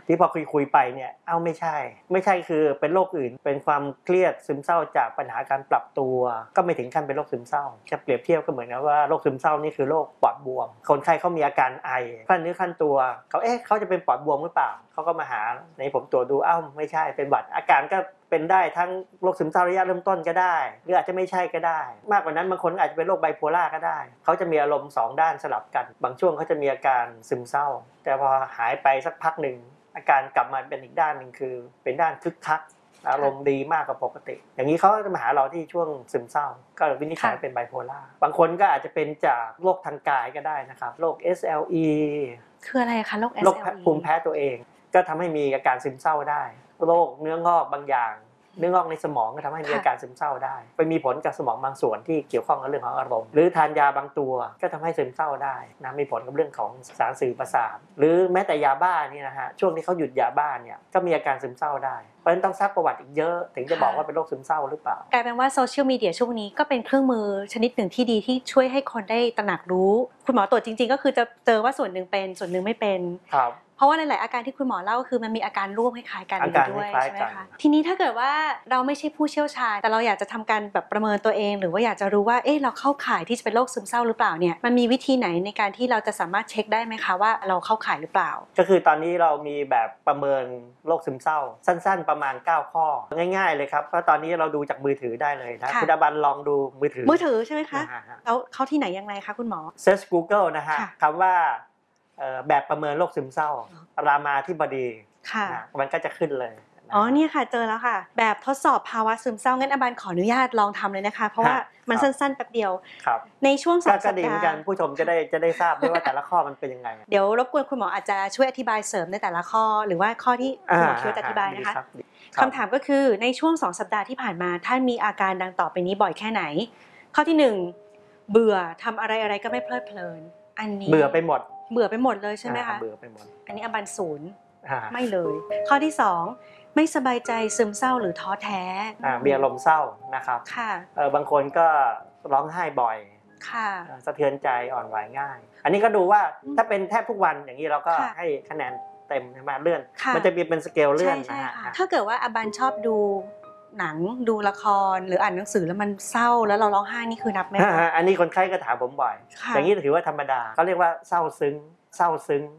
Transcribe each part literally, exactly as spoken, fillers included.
ที่พอคุยคุยไปเนี่ยเอ้าไม่ใช่ไม่ใช่คือเป็นโรคอื่นเป็นความเครียดซึมเศร้าจากปัญหาการปรับตัวก็ไม่ถึงขั้นเป็นโรคซึมเศร้าจะเปรียบเทียบก็เหมือนกับว่าโรคซึมเศร้านี่คือโรคปอดบวมคนไข้เขามีอาการไอขั้นเนื้อขั้นตัวเขาเอ๊ะเขาจะเป็นปอดบวมหรือเปล่าเขาก็มาหาในผมตรวจดูเอ้าไม่ใช่เป็นหวัดอาการก็เป็นได้ทั้งโรคซึมเศร้าระยะเริ่มต้นก็ได้หรืออาจจะไม่ใช่ก็ได้มากกว่านั้นบางคนอาจจะเป็นโรคไบโพล่าก็ได้เขาจะมีอารมณ์สองด้านสลับกันบางช่วงเขาจะมีอาการซึมเศร้าแต่พอหายไปสักพักหนึ่งอาการกลับมาเป็นอีกด้านหนึ่งคือเป็นด้านคึกคักอารมณ์ดีมากกว่าปกติอย่างนี้เขาจะมาหาเราที่ช่วงซึมเศร้าก็วินิจฉัยเป็นไบโพล่าบางคนก็อาจจะเป็นจากโรคทางกายก็ได้นะครับโรค เอส แอล อีคืออะไรคะโรค เอสโรคแอล อีภูมิแพ้ตัวเองก็ทำให้มีอาการซึมเศร้าได้โรคเนื้องอกบางอย่างเนื้องอกในสมองก็ทำให้มีอาการซึมเศร้าได้ไปมีผลกับสมองบางส่วนที่เกี่ยวข้องกับเรื่องของอารมณ์หรือทานยาบางตัวก็ทำให้ซึมเศร้าได้นะมีผลกับเรื่องของสารสื่อประสาทหรือแม้แต่ยาบ้านี่นะฮะช่วงที่เขาหยุดยาบ้าเนี่ยก็มีอาการซึมเศร้าได้เพราะฉะนั้นต้องซักประวัติอีกเยอะถึงจะบอกว่าเป็นโรคซึมเศร้าหรือเปล่ากลายเป็นว่าโซเชียลมีเดียช่วงนี้ก็เป็นเครื่องมือชนิดหนึ่งที่ดีที่ช่วยให้คนได้ตระหนักรู้คุณหมอตรวจจริงๆก็คือจะเจอว่าส่วนหนึ่งเป็นส่วนหนึ่งไม่เป็นครับเพราะว่าในหลายอาการที่คุณหมอเล่าคือมันมีอาการร่วมคล้ายๆกันด้วยใช่ไหมคะทีนี้ถ้าเกิดว่าเราไม่ใช่ผู้เชี่ยวชาญแต่เราอยากจะทำการแบบประเมินตัวเองหรือว่าอยากจะรู้ว่าเอ๊ะเราเข้าข่ายที่จะเป็นโรคซึมเศร้าหรือเปล่าเนี่ยมันมีวิธีไหนในการที่เราจะสามารถเช็คได้ไหมคะว่าเราเข้าข่ายหรือเปล่าก็คือตอนนี้เรามีแบบประเมินโรคซึมเศร้าสั้นๆประมาณเก้าข้อง่ายๆเลยครับเพราะตอนนี้เราดูจากมือถือได้เลยนะคุณอบันลองดูมือถือมือถือใช่ไหมคะแล้วเข้าที่ไหนยังไงคะคุณหมอ Search Google นะฮะคำว่าแบบประเมินโรคซึมเศร้ารามาธิบดีมันก็จะขึ้นเลยอ๋อเนี่ยค่ะเจอแล้วค่ะแบบทดสอบภาวะซึมเศร้างั้นอบันขออนุญาตลองทำเลยนะคะเพราะว่ามันสั้นๆแป๊บเดียวในช่วงสองสัปดาห์ก็ดีเหมือนกันผู้ชมจะได้จะได้ทราบด้วยว่าแต่ละข้อมันเป็นยังไงเดี๋ยวรบกวนคุณหมออาจจะช่วยอธิบายเสริมในแต่ละข้อหรือว่าข้อที่คุณหมอคิดว่าจะอธิบายนะคะคำถามก็คือในช่วงสองสัปดาห์ที่ผ่านมาท่านมีอาการดังต่อไปนี้บ่อยแค่ไหนข้อที่หนึ่งเบื่อทำอะไรอะไรก็ไม่เพลิดเพลินอันนี้เบื่อไปหมดเบื่อไปหมดเลยใช่ไหมคะเบื่อไปหมดอันนี้อบันศูนย์ไม่เลยข้อที่สองไม่สบายใจซึมเศร้าหรือท้อแท้มีอารมณ์เศร้านะครับค่ะเออบางคนก็ร้องไห้บ่อยค่ะสะเทือนใจอ่อนไหวง่ายอันนี้ก็ดูว่าถ้าเป็นแทบทุกวันอย่างนี้เราก็ให้คะแนนเต็มใช่ไหมเลื่อนมันจะมีเป็นสเกลเลื่อนนะฮะถ้าเกิดว่าอบันชอบดูหนังดูละครหรืออ่านหนังสือแล้วมันเศร้าแล้วเราร้องไห้นี่คือนับไหมคะอันนี้คนไข้ก็ถามผมบ่อยอย่างนี้ถือว่าธรรมดาเขาเรียกว่าเศร้าซึ้งเศร้าซึ้ง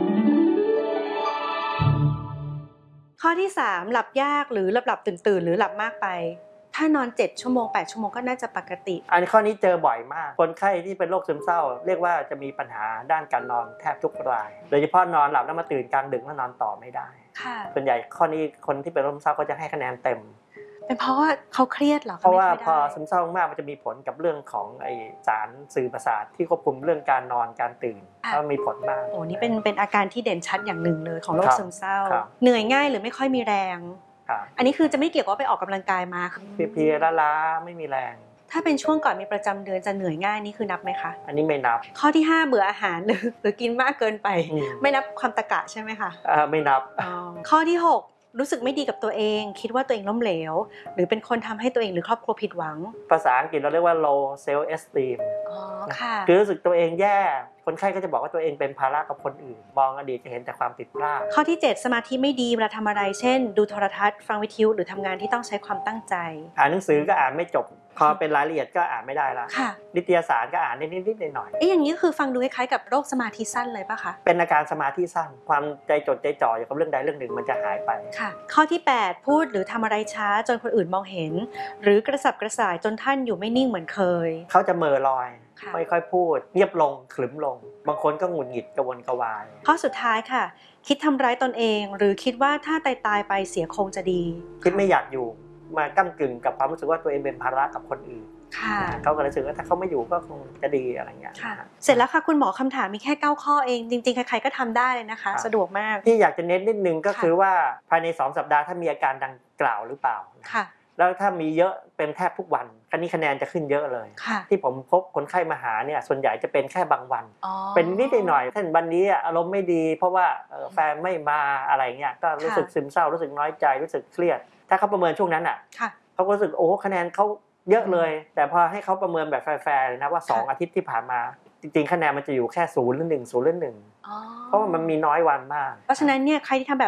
ข้อที่สามหลับยากหรือหลับหลับตื่นตื่นหรือหลับมากไปถ้านอนเจ็ดชั่วโมงแปดชั่วโมงก็น่าจะปกติอันข้อนี้เจอบ่อยมากคนไข้ที่เป็นโรคซึมเศร้าเรียกว่าจะมีปัญหาด้านการนอนแทบทุกรายโดยเฉพาะนอนหลับแล้วมาตื่นกลางดึกแล้วนอนต่อไม่ได้ส่วนใหญ่ข้อนี้คนที่เป็นโรคซึมเศร้าก็จะให้คะแนนเต็มเป็นเพราะว่าเขาเครียดหรอเพราะว่าพอซึมเศร้ามากมันจะมีผลกับเรื่องของไอสารสื่อประสาทที่ควบคุมเรื่องการนอนการตื่นก็มีผลมากโอ้นี่เป็นเป็นอาการที่เด่นชัดอย่างหนึ่งเลยของโรคซึมเศร้าเหนื่อยง่ายหรือไม่ค่อยมีแรงอันนี้คือจะไม่เกี่ยวกับไปออกกำลังกายมาเพลียๆล้าๆไม่มีแรงถ้าเป็นช่วงก่อนมีประจำเดือนจะเหนื่อยง่ายนี่คือนับไหมคะอันนี้ไม่นับข้อที่ห้าเบื่ออาหารหรือหรือกินมากเกินไปไม่นับความตะกะใช่ไหมคะอ่าไม่นับข้อที่หกรู้สึกไม่ดีกับตัวเองคิดว่าตัวเองล้มเหลวหรือเป็นคนทำให้ตัวเองหรือครอบครัวผิดหวังภาษาอังกฤษเราเรียกว่า low self esteem อ๋อค่ะคือรู้สึกตัวเองแย่คนไข้ก็จะบอกว่าตัวเองเป็นภาระกับคนอื่นมองอดีตจะเห็นแต่ความผิดพลาดข้อที่เจ็ดสมาธิไม่ดีเวลาทำอะไรเช่นดูโทรทัศน์ฟังวิทยุหรือทำงานที่ต้องใช้ความตั้งใจอ่านหนังสือก็อ่านไม่จบพอเป็นรายละเอียดก็อ่านไม่ได้ละนิตยสารก็อ่านนิดๆหน่อยๆเอ๊ะอย่างนี้คือฟังดูคล้ายๆกับโรคสมาธิสั้นเลยป่ะคะเป็นอาการสมาธิสั้นความใจจดใจจ่ออยู่กับเรื่องใดเรื่องหนึ่งมันจะหายไปค่ะข้อที่แปดพูดหรือทำอะไรช้าจนคนอื่นมองเห็นหรือกระสับกระส่ายจนท่านอยู่ไม่นิ่งเหมือนเคยเขาจะเม่อลอยไม่ค่อยพูดเงียบลงขรึมลงบางคนก็หงุดหงิดกระวนกระวายข้อสุดท้ายค่ะคิดทำร้ายตนเองหรือคิดว่าถ้าตายตายไปเสียคงจะดีคิดไม่อยากอยู่มาก้ำกึ่งกับความรู้สึกว่าตัวเองเป็นภาระกับคนอื่นเขาก็รู้สึกว่าถ้าเขาไม่อยู่ก็คงจะดีอะไรเงี้ยเสร็จแล้วค่ะคุณหมอคำถามมีแค่เก้าข้อเองจริงๆใครๆก็ทำได้เลยนะคะสะดวกมากที่อยากจะเน้นนิดนึงก็คือว่าภายในสองสัปดาห์ถ้ามีอาการดังกล่าวหรือเปล่าแล้วถ้ามีเยอะเป็นแทบทุกวันคันนี้คะแนนจะขึ้นเยอะเลยที่ผมพบคนไข้มาหาเนี่ยส่วนใหญ่จะเป็นแค่บางวันเป็นนิดหน่อยเช่นวันนี้อารมณ์ไม่ดีเพราะว่าแฟนไม่มาอะไรเงี้ยก็รู้สึกซึมเศร้ารู้สึกน้อยใจรู้สึกเครียดถ้าเขาประเมินช่วงนั้นอ่ะเขาก็รู้สึกโอ้คะแนนเขาเยอะเลยแต่พอให้เขาประเมินแบบแฟร์ๆนะว่าสองอาทิตย์ที่ผ่านมาจริงๆคะแนนมันจะอยู่แค่ศูนย์หรือหนึ่งศูนย์หรือหนึ่งเพราะว่ามันมีน้อยวันมากเพราะฉะนั้นเนี่ยใครที่ทำแบบ